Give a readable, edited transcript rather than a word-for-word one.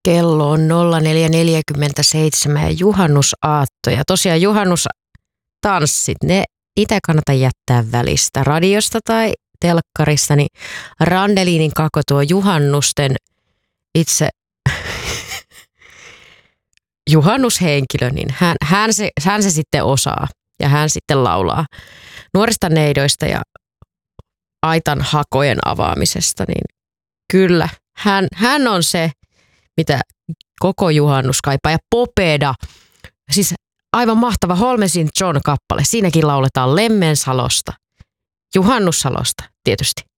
Kello on 04.47 ja juhannusaatto. Ja tosiaan juhannustanssit, ne itse kannata jättää välistä radiosta tai telkkarista. Niin Randeliinin Kako, tuo juhannusten itse juhannushenkilö, niin hän se sitten osaa ja hän sitten laulaa nuorista neidoista ja aitan hakojen avaamisesta. Niin kyllä, hän on se, mitä koko juhannus kaipaa. Ja Popeda, siis aivan mahtava Holmesin John-kappale. Siinäkin lauletaan Lemmensalosta, Juhannussalosta tietysti.